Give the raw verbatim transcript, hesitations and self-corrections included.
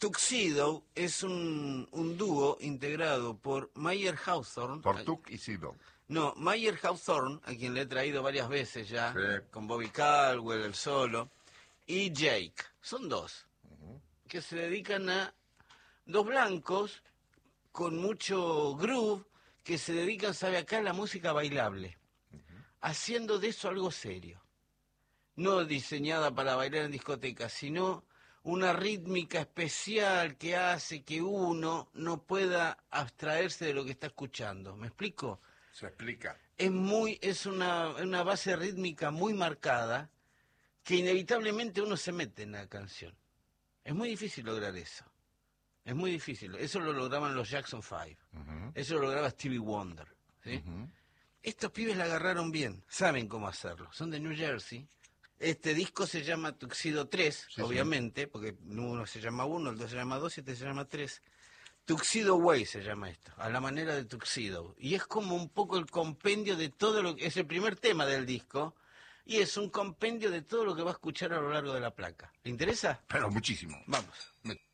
Tuxedo es un, un dúo integrado por Mayer Hawthorne. Por Tuck y Sido. No, Mayer Hawthorne, a quien le he traído varias veces ya, Sí. con Bobby Caldwell, el solo, y Jake. Son dos, uh-huh. que se dedican a dos blancos con mucho groove, que se dedican, sabe acá, a la música bailable, uh-huh. haciendo de eso algo serio. No diseñada para bailar en discotecas, sino una rítmica especial que hace que uno no pueda abstraerse de lo que está escuchando. ¿Me explico? Se explica. Es muy, es una, una base rítmica muy marcada que inevitablemente uno se mete en la canción. Es muy difícil lograr eso. Es muy difícil. Eso lo lograban los Jackson Five. Uh-huh. Eso lo lograba Stevie Wonder. ¿Sí? Uh-huh. Estos pibes la agarraron bien. Saben cómo hacerlo. Son de New Jersey. Este disco se llama Tuxedo tres, sí, obviamente, sí. porque uno se llama uno, el dos se llama dos y este se llama tres. Tuxedo Way se llama esto, a la manera de Tuxedo. Y es como un poco el compendio de todo lo que... Es el primer tema del disco, y es un compendio de todo lo que va a escuchar a lo largo de la placa. ¿Le interesa? Pero muchísimo. Vamos.